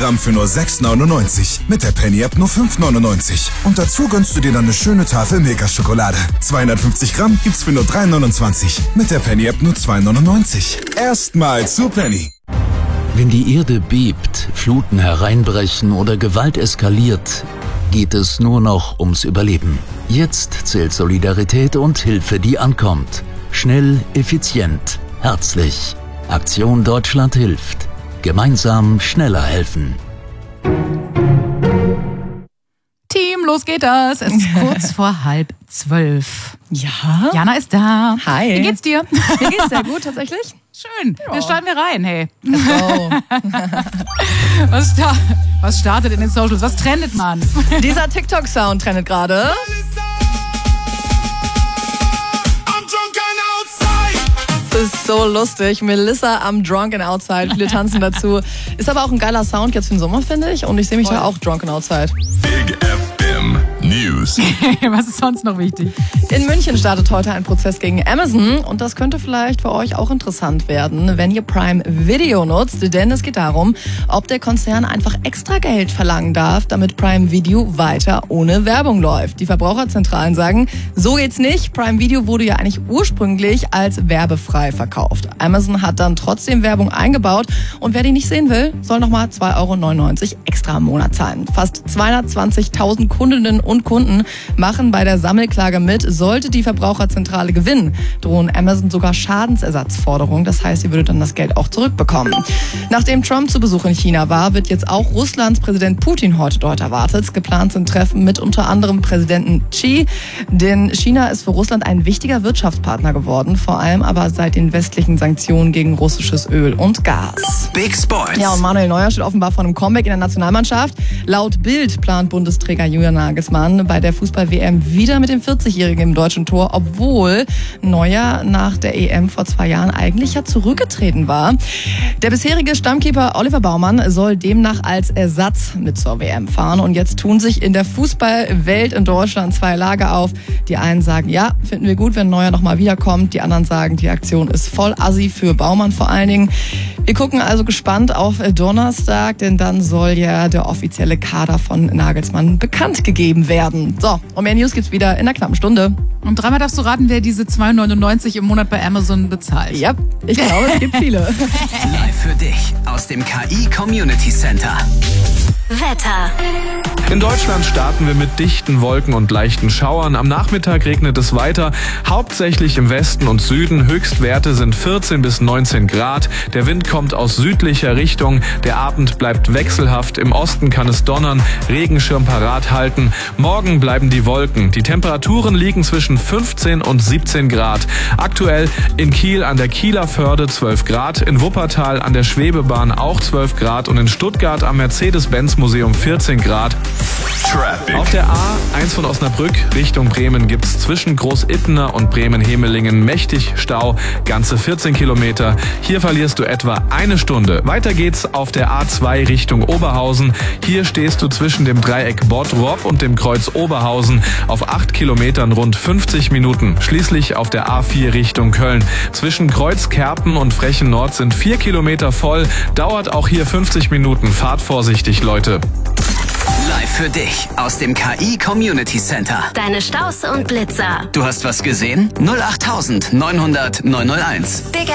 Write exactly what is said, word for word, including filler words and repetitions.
Gramm für nur sechs neunundneunzig. Mit der Penny-App nur fünf neunundneunzig. Und dazu gönnst du dir dann eine schöne Tafel Milka-Schokolade. zweihundertfünfzig Gramm gibt's für nur drei neunundzwanzig. Mit der Penny-App nur zwei neunundneunzig. Erstmal zu Penny. Wenn die Erde bebt, Fluten hereinbrechen oder Gewalt eskaliert, geht es nur noch ums Überleben. Jetzt zählt Solidarität und Hilfe, die ankommt. Schnell, effizient, herzlich. Aktion Deutschland hilft. Gemeinsam schneller helfen. Team, los geht das. Es ist kurz vor halb zwölf. Ja? Jana ist da. Hi. Wie geht's dir? Mir geht's sehr gut, tatsächlich. Schön. Ja. Wir starten wir rein, hey. Let's go. Was, sta- was startet in den Socials? Was trendet man? Dieser TikTok-Sound trendet gerade. Das ist so lustig. Melissa am Drunken Outside. Viele tanzen dazu. Ist aber auch ein geiler Sound jetzt für den Sommer, finde ich. Und ich sehe mich Voll. da auch Drunken Outside. Big F M News. Was ist sonst noch wichtig? In München startet heute ein Prozess gegen Amazon. Und das könnte vielleicht für euch auch interessant werden, wenn ihr Prime Video nutzt. Denn es geht darum, ob der Konzern einfach extra Geld verlangen darf, damit Prime Video weiter ohne Werbung läuft. Die Verbraucherzentralen sagen, so geht's nicht. Prime Video wurde ja eigentlich ursprünglich als werbefrei verkauft. Amazon hat dann trotzdem Werbung eingebaut. Und wer die nicht sehen will, soll nochmal zwei Euro neunundneunzig extra im Monat zahlen. Fast zweihundertzwanzigtausend Kundinnen und Kunden machen bei der Sammelklage mit. Sollte die Verbraucherzentrale gewinnen, drohen Amazon sogar Schadensersatzforderungen. Das heißt, sie würde dann das Geld auch zurückbekommen. Nachdem Trump zu Besuch in China war, wird jetzt auch Russlands Präsident Putin heute dort erwartet. Geplant sind Treffen mit unter anderem Präsidenten Xi. Denn China ist für Russland ein wichtiger Wirtschaftspartner geworden. Vor allem aber seit den westlichen Sanktionen gegen russisches Öl und Gas. Big Sports. Ja, und Manuel Neuer steht offenbar vor einem Comeback in der Nationalmannschaft. Laut Bild plant Bundestrainer Julian Nagelsmann bei der Fußball-W M wieder mit dem vierzigjährigen im deutschen Tor, obwohl Neuer nach der E M vor zwei Jahren eigentlich ja zurückgetreten war. Der bisherige Stammkeeper Oliver Baumann soll demnach als Ersatz mit zur W M fahren. Und jetzt tun sich in der Fußballwelt in Deutschland zwei Lager auf. Die einen sagen, ja, finden wir gut, wenn Neuer nochmal wiederkommt. Die anderen sagen, die Aktion ist voll assi für Baumann vor allen Dingen. Wir gucken also gespannt auf Donnerstag, denn dann soll ja der offizielle Kader von Nagelsmann bekannt gegeben werden. So, und mehr News gibt's wieder in einer knappen Stunde. Und dreimal darfst du raten, wer diese zwei neunundneunzig im Monat bei Amazon bezahlt. Ja, ich glaube, es gibt viele. Live für dich aus dem K I Community Center. Wetter. In Deutschland starten wir mit dichten Wolken und leichten Schauern. Am Nachmittag regnet es weiter, hauptsächlich im Westen und Süden. Höchstwerte sind vierzehn bis neunzehn Grad. Der Wind kommt aus südlicher Richtung. Der Abend bleibt wechselhaft. Im Osten kann es donnern. Regenschirm parat halten. Morgen bleiben die Wolken. Die Temperaturen liegen zwischen fünfzehn und siebzehn Grad. Aktuell in Kiel an der Kieler Förde zwölf Grad, in Wuppertal an der Schwebebahn auch zwölf Grad und in Stuttgart am Mercedes-Benz-Museum vierzehn Grad. Traffic. Auf der A eins von Osnabrück Richtung Bremen gibt's zwischen Groß-Ippener und Bremen-Hemelingen mächtig Stau, ganze vierzehn Kilometer. Hier verlierst du etwa eine Stunde. Weiter geht's auf der A zwei Richtung Oberhausen. Hier stehst du zwischen dem Dreieck Bottrop und dem Kreuz Oberhausen auf acht Kilometern rund fünfzig Minuten. Schließlich auf der A vier Richtung Köln. Zwischen Kreuz Kerpen und Frechen Nord sind vier Kilometer voll. Dauert auch hier fünfzig Minuten. Fahrt vorsichtig, Leute. Live für dich aus dem K I Community Center. Deine Staus und Blitzer. Du hast was gesehen? null acht neunhundert neunhunderteins. Big